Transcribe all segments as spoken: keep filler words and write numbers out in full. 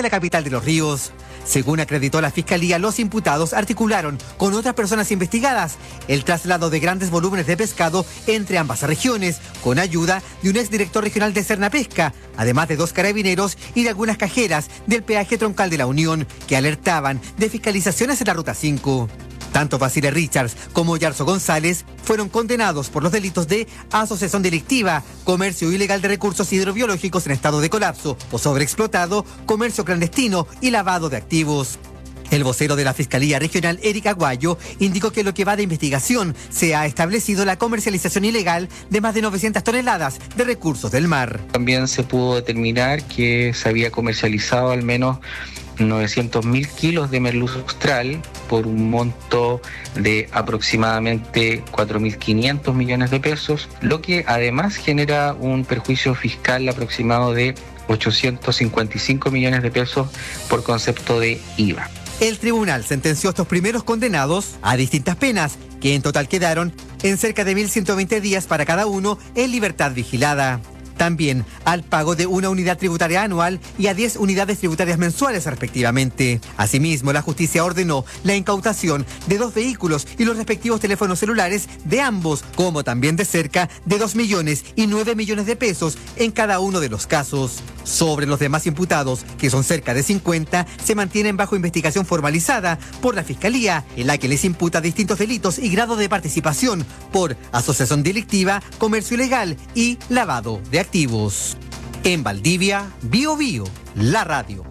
de la capital de Los Ríos. Según acreditó la Fiscalía, los imputados articularon con otras personas investigadas el traslado de grandes volúmenes de pescado entre ambas regiones, con ayuda de un exdirector regional de Sernapesca, además de dos carabineros y de algunas cajeras del peaje troncal de la Unión, que alertaban de fiscalizaciones en la Ruta cinco. Tanto Basile Richards como Yarzo González fueron condenados por los delitos de asociación delictiva, comercio ilegal de recursos hidrobiológicos en estado de colapso o sobreexplotado, comercio clandestino y lavado de activos. El vocero de la Fiscalía Regional, Eric Aguayo, indicó que en lo que va de investigación se ha establecido la comercialización ilegal de más de novecientas toneladas de recursos del mar. También se pudo determinar que se había comercializado al menos novecientos mil kilos de merluza austral por un monto de aproximadamente cuatro mil quinientos millones de pesos, lo que además genera un perjuicio fiscal aproximado de ochocientos cincuenta y cinco millones de pesos por concepto de I V A. El tribunal sentenció a estos primeros condenados a distintas penas, que en total quedaron en cerca de mil ciento veinte días para cada uno en libertad vigilada. También al pago de una unidad tributaria anual y a diez unidades tributarias mensuales respectivamente. Asimismo, la justicia ordenó la incautación de dos vehículos y los respectivos teléfonos celulares de ambos, como también de cerca de dos millones y nueve millones de pesos en cada uno de los casos. Sobre los demás imputados, que son cerca de cincuenta, se mantienen bajo investigación formalizada por la Fiscalía, en la que les imputa distintos delitos y grado de participación por asociación delictiva, comercio ilegal y lavado de activos. En Valdivia, Bio Bio, la radio.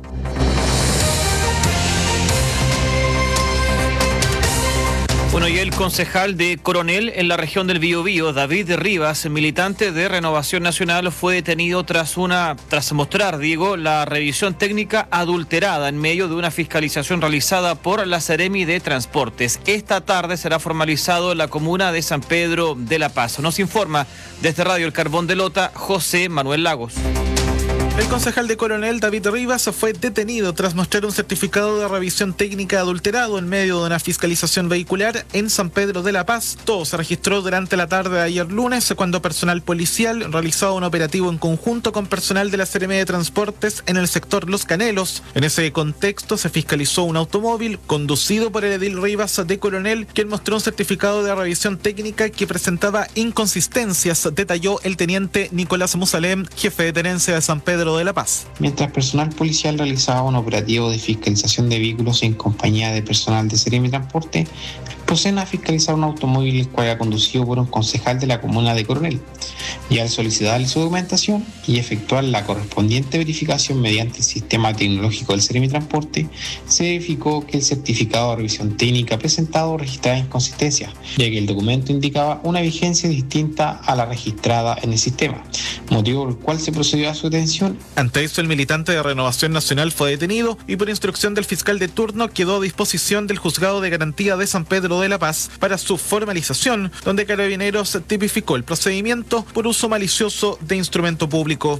Bueno, y el concejal de Coronel en la región del Biobío, David Rivas, militante de Renovación Nacional, fue detenido tras una tras mostrar, digo, la revisión técnica adulterada en medio de una fiscalización realizada por la Seremi de Transportes. Esta tarde será formalizado en la comuna de San Pedro de la Paz. Nos informa desde Radio El Carbón de Lota, José Manuel Lagos. El concejal de Coronel, David Rivas, fue detenido tras mostrar un certificado de revisión técnica adulterado en medio de una fiscalización vehicular en San Pedro de la Paz. Todo se registró durante la tarde de ayer lunes, cuando personal policial realizaba un operativo en conjunto con personal de la Seremi de Transportes en el sector Los Canelos. En ese contexto se fiscalizó un automóvil conducido por el edil Rivas de Coronel, quien mostró un certificado de revisión técnica que presentaba inconsistencias, detalló el teniente Nicolás Musalem, jefe de tenencia de San Pedro de la Paz. Mientras personal policial realizaba un operativo de fiscalización de vehículos en compañía de personal de Seremi Transporte, proceden a fiscalizar un automóvil el cual era conducido por un concejal de la comuna de Coronel, y al solicitarle su documentación y efectuar la correspondiente verificación mediante el sistema tecnológico del Seremi Transporte, se verificó que el certificado de revisión técnica presentado registraba inconsistencias, ya que el documento indicaba una vigencia distinta a la registrada en el sistema, motivo por el cual se procedió a su detención. Ante eso, el militante de Renovación Nacional fue detenido y por instrucción del fiscal de turno quedó a disposición del Juzgado de Garantía de San Pedro de la Paz para su formalización, donde Carabineros tipificó el procedimiento por uso malicioso de instrumento público.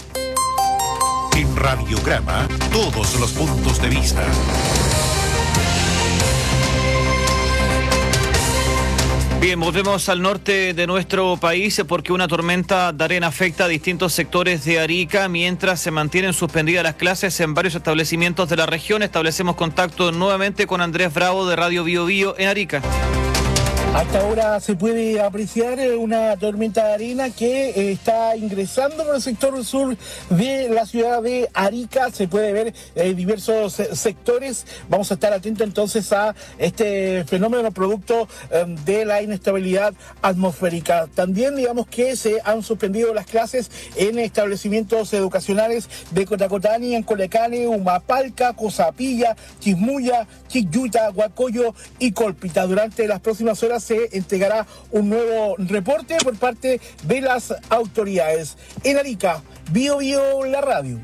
En Radiograma, todos los puntos de vista. Bien, volvemos al norte de nuestro país porque una tormenta de arena afecta a distintos sectores de Arica mientras se mantienen suspendidas las clases en varios establecimientos de la región. Establecemos contacto nuevamente con Andrés Bravo de Radio Bio Bio en Arica. Hasta ahora se puede apreciar una tormenta de arena que eh, está ingresando por el sector sur de la ciudad de Arica. Se puede ver eh, diversos eh, sectores. Vamos a estar atentos entonces a este fenómeno producto eh, de la inestabilidad atmosférica. También digamos que se han suspendido las clases en establecimientos educacionales de Cotacotani, en Colecane, Humapalca, Cosapilla, Chismuya, Chiyuta, Huacoyo y Colpita. Durante las próximas horas se entregará un nuevo reporte por parte de las autoridades. En Arica, Bio Bio, la radio.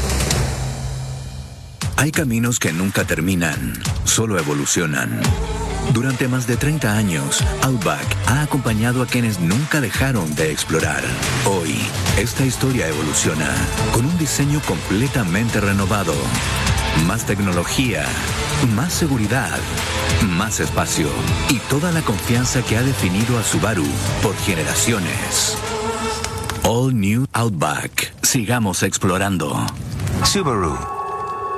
Hay caminos que nunca terminan, solo evolucionan. Durante más de treinta años, Outback ha acompañado a quienes nunca dejaron de explorar. Hoy, esta historia evoluciona con un diseño completamente renovado. Más tecnología, más seguridad, más espacio y toda la confianza que ha definido a Subaru por generaciones. All New Outback. Sigamos explorando. Subaru.